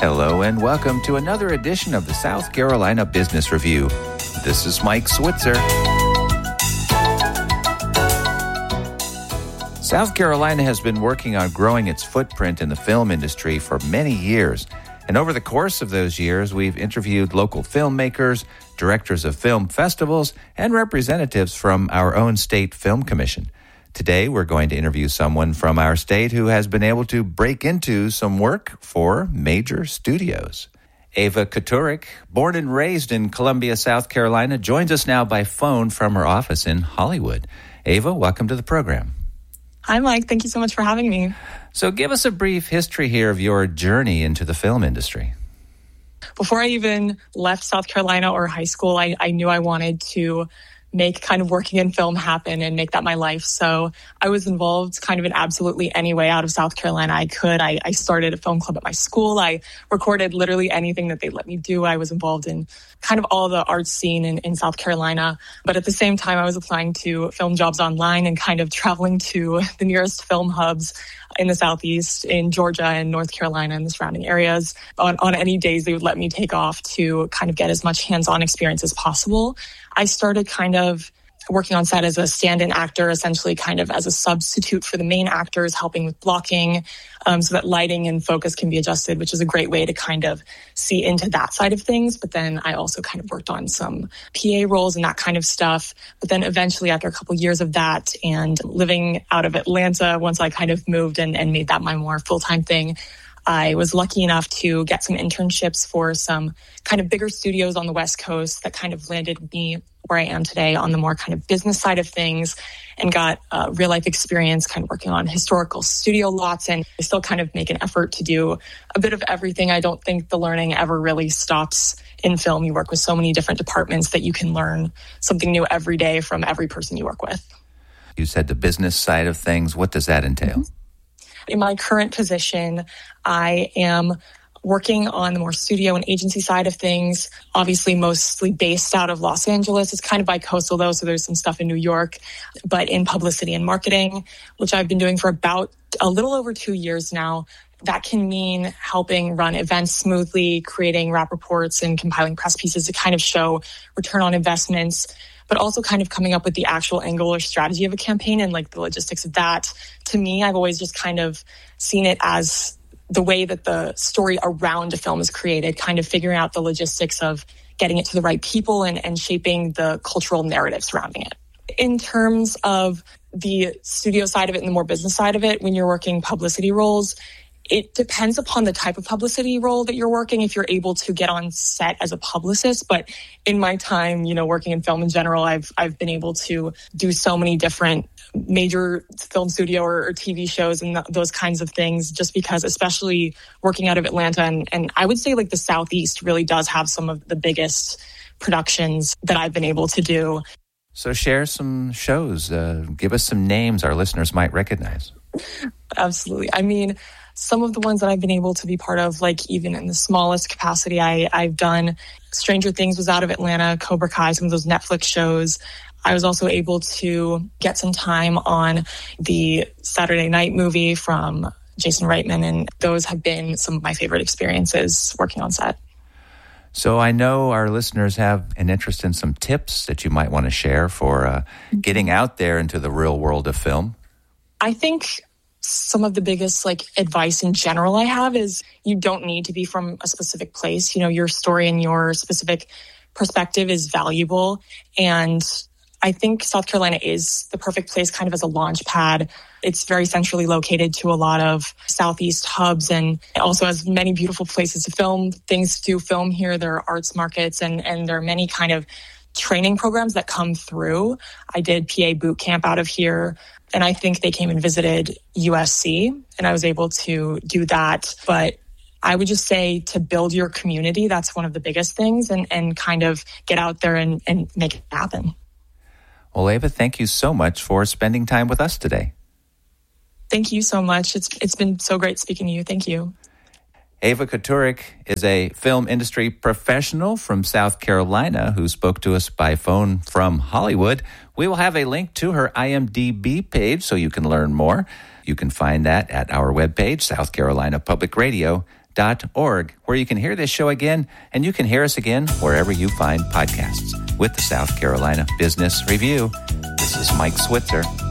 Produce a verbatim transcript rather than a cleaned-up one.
Hello and welcome to another edition of the South Carolina Business Review. This is Mike Switzer. South Carolina has been working on growing its footprint in the film industry for many years. And over the course of those years, we've interviewed local filmmakers, directors of film festivals, and representatives from our own state film commission. Today, we're going to interview someone from our state who has been able to break into some work for major studios. Ava Katurik, born and raised in Columbia, South Carolina, joins us now by phone from her office in Hollywood. Ava, welcome to the program. Hi, Mike. Thank you so much for having me. So give us a brief history here of your journey into the film industry. Before I even left South Carolina or high school, I, I knew I wanted to make kind of working in film happen and make that my life. So I was involved kind of in absolutely any way out of South Carolina I could. I, I started a film club at my school. I recorded literally anything that they let me do. I was involved in kind of all the arts scene in, in South Carolina. But at the same time, I was applying to film jobs online and kind of traveling to the nearest film hubs in the Southeast, in Georgia and North Carolina and the surrounding areas. On, on any days they would let me take off to kind of get as much hands-on experience as possible. I started kind of working on set as a stand-in actor, essentially kind of as a substitute for the main actors, helping with blocking um, so that lighting and focus can be adjusted, which is a great way to kind of see into that side of things. But then I also kind of worked on some P A roles and that kind of stuff. But then eventually, after a couple of years of that and living out of Atlanta, once I kind of moved and, and made that my more full-time thing, I was lucky enough to get some internships for some kind of bigger studios on the West Coast that kind of landed me where I am today on the more kind of business side of things, and got uh, real life experience kind of working on historical studio lots. And I still kind of make an effort to do a bit of everything. I don't think the learning ever really stops in film. You work with so many different departments that you can learn something new every day from every person you work with. You said the business side of things. What does that entail? In my current position, I am working on the more studio and agency side of things, obviously mostly based out of Los Angeles. It's kind of bi-coastal though, so there's some stuff in New York, but in publicity and marketing, which I've been doing for about a little over two years now. That can mean helping run events smoothly, creating wrap reports and compiling press pieces to kind of show return on investments, but also kind of coming up with the actual angle or strategy of a campaign and like the logistics of that. To me, I've always just kind of seen it as the way that the story around a film is created, kind of figuring out the logistics of getting it to the right people and, and shaping the cultural narrative surrounding it. In terms of the studio side of it and the more business side of it, when you're working publicity roles, it depends upon the type of publicity role that you're working, if you're able to get on set as a publicist. But in my time, you know, working in film in general, I've I've been able to do so many different major film studio or, or T V shows and th- those kinds of things, just because, especially working out of Atlanta, and, and I would say like the Southeast really does have some of the biggest productions that I've been able to do. So share some shows. Uh, give us some names our listeners might recognize. Absolutely. I mean, some of the ones that I've been able to be part of, like even in the smallest capacity, I, I've done Stranger Things was out of Atlanta, Cobra Kai, some of those Netflix shows. I was also able to get some time on the Saturday Night movie from Jason Reitman, and those have been some of my favorite experiences working on set. So I know our listeners have an interest in some tips that you might want to share for uh, getting out there into the real world of film. I think some of the biggest like advice in general I have is you don't need to be from a specific place. You know, your story and your specific perspective is valuable. And I think South Carolina is the perfect place kind of as a launch pad. It's very centrally located to a lot of Southeast hubs, and it also has many beautiful places to film, things to film here. There are arts markets, and, and there are many kind of training programs that come through. I did P A boot camp out of here, and I think they came and visited U S C, and I was able to do that. But I would just say to build your community, that's one of the biggest things, and, and kind of get out there and, and make it happen. Well, Ava, thank you so much for spending time with us today. Thank you so much. It's It's been so great speaking to you. Thank you. Ava Katurik is a film industry professional from South Carolina who spoke to us by phone from Hollywood. We will have a link to her I M D B page so you can learn more. You can find that at our webpage, south carolina public radio dot org, where you can hear this show again, and you can hear us again wherever you find podcasts. With the South Carolina Business Review, this is Mike Switzer.